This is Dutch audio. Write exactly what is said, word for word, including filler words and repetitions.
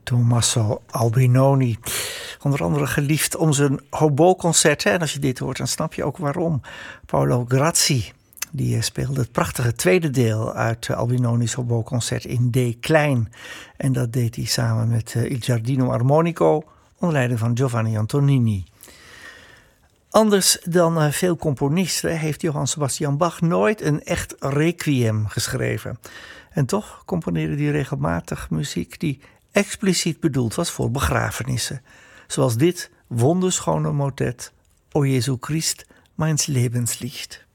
Tommaso Albinoni. Onder andere geliefd om zijn hobo-concert. En als je dit hoort, dan snap je ook waarom. Paolo Grazzi, die speelde het prachtige tweede deel uit Albinoni's hobo-concert in D klein. En dat deed hij samen met Il Giardino Armonico, onder leiding van Giovanni Antonini. Anders dan veel componisten heeft Johann Sebastian Bach nooit een echt requiem geschreven. En toch componeerde hij regelmatig muziek die expliciet bedoeld was voor begrafenissen. Zoals dit wonderschone motet O Jesu Christ, meins Lebenslicht.